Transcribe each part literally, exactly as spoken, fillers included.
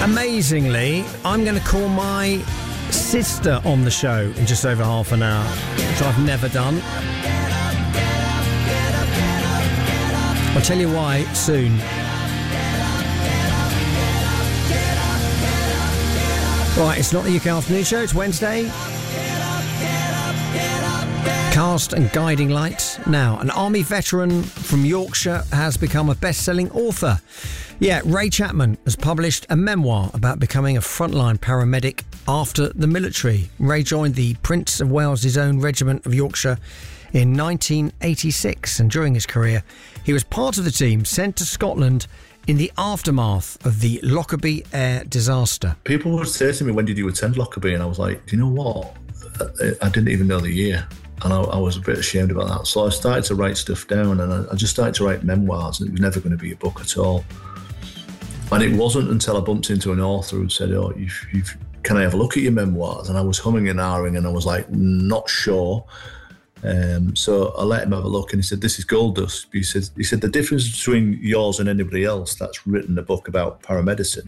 Amazingly, I'm going to call my sister on the show in just over half an hour, which I've never done. I'll tell you why soon. Right, it's not the U K Afternoon Show, it's Wednesday. Cast and Guiding Light. Now, an army veteran from Yorkshire has become a best-selling author. Yeah, Ray Chapman has published a memoir about becoming a frontline paramedic after the military. Ray joined the Prince of Wales' Own Regiment of Yorkshire in nineteen eighty-six, and during his career, he was part of the team sent to Scotland in the aftermath of the Lockerbie air disaster. People would say to me, when did you attend Lockerbie? And I was like, do you know what? I didn't even know the year. And I, I was a bit ashamed about that. So I started to write stuff down, and I, I just started to write memoirs, and it was never going to be a book at all. And it wasn't until I bumped into an author who said, oh, you've, you've, can I have a look at your memoirs? And I was humming and ahhing, and I was like, not sure. Um, so I let him have a look, and he said, this is gold dust. He said, he said, the difference between yours and anybody else that's written a book about paramedicine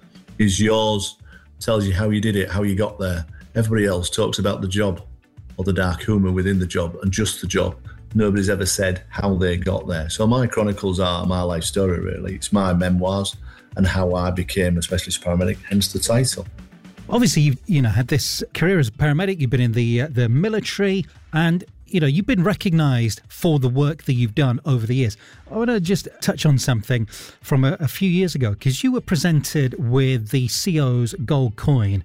is yours tells you how you did it, how you got there. Everybody else talks about the job or the dark humour within the job and just the job. Nobody's ever said how they got there. So my chronicles are my life story, really. It's my memoirs and how I became a specialist paramedic, hence the title. Obviously, you've you know, had this career as a paramedic. You've been in the uh, the military, and you know you've been recognised for the work that you've done over the years. I want to just touch on something from a, a few years ago, because you were presented with the C O's Gold Coin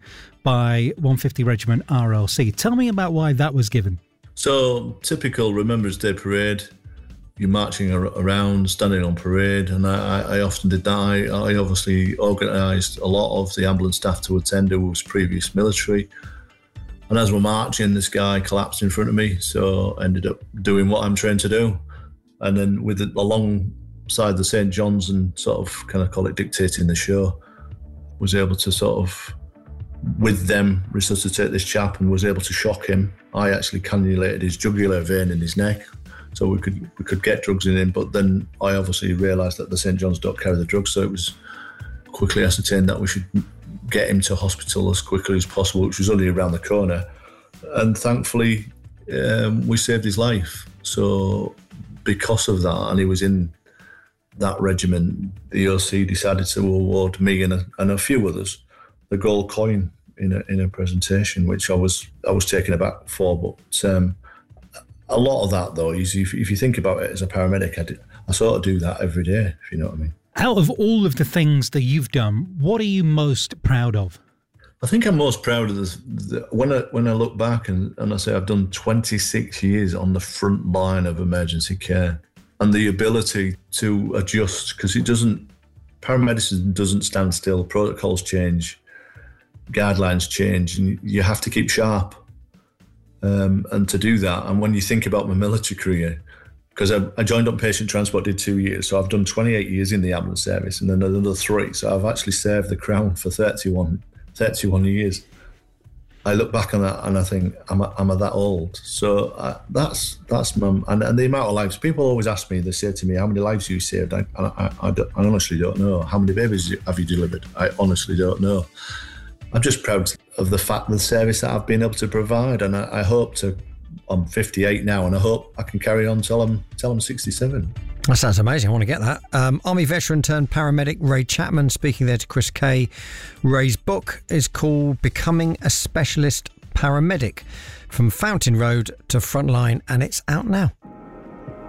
by one fifty Regiment R L C. Tell me about why that was given. So, typical Remembrance Day parade. You're marching around, standing on parade, and I, I often did that. I, I obviously organised a lot of the ambulance staff to attend who was previous military. And as we're marching, this guy collapsed in front of me, so I ended up doing what I'm trained to do. And then with it alongside the Saint John's and sort of kind of call it dictating the show, was able to sort of, with them, resuscitate this chap and was able to shock him. I actually cannulated his jugular vein in his neck, so we could we could get drugs in him. But then I obviously realised that the Saint John's don't carry the drugs, so it was quickly ascertained that we should get him to hospital as quickly as possible, which was only around the corner. And thankfully, um, we saved his life. So because of that, and he was in that regiment, the O C decided to award me and a, and a few others the gold coin in a in a presentation, which I was I was taken aback for. But um, a lot of that, though, is if, if you think about it as a paramedic, I, did, I sort of do that every day, if you know what I mean. Out of all of the things that you've done, what are you most proud of? I think I'm most proud of this. The, when I when I look back and, and I say I've done twenty-six years on the front line of emergency care, and the ability to adjust, because it doesn't, paramedicine doesn't stand still. Protocols change, guidelines change, and you have to keep sharp. Um, and to do that, and when you think about my military career, because I, I joined on patient transport, did two years, so I've done twenty-eight years in the ambulance service, and then another three. So I've actually served the Crown for thirty-one, thirty-one years. I look back on that and I think, am I, am I that old? So I, that's that's my, and, and the amount of lives. People always ask me, they say to me, how many lives have you saved? I, I, I, don't, I honestly don't know. How many babies have you delivered? I honestly don't know. I'm just proud of the fact, the service that I've been able to provide, and I, I hope to. I'm fifty-eight now, and I hope I can carry on till I'm till I'm sixty-seven. That sounds amazing. I want to get that. Um, Army veteran turned paramedic Ray Chapman speaking there to Chris Kay. Ray's book is called Becoming a Specialist Paramedic: From Fountain Road to Frontline, and it's out now.